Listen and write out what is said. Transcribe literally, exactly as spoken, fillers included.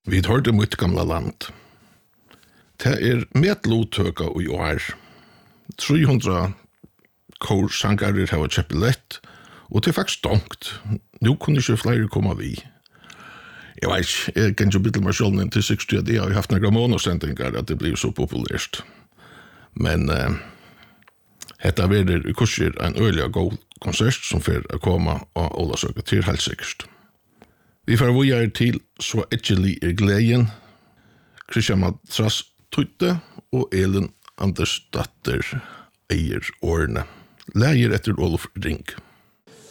Vi hørte mitt gamla land. Det er med lottøka i år. tre hundre korsangarer har kjøpt lett, og det er faktisk stonkt. Nå kunne ikke flere komme vi. Jeg vet ikke, jeg kan ikke bytte meg selv inn til seksti at jeg har haft noen månedsendinger at det blir så populært. Men uh, dette er i kurser en øyelig god konsert som får komme og Ålasøka til helt sikkert. Vi får vågjere til Så Ekkelig er gleden, Christian Matras Tutte og Elin Andersdatter eier årene. Læger etter Olof Ring.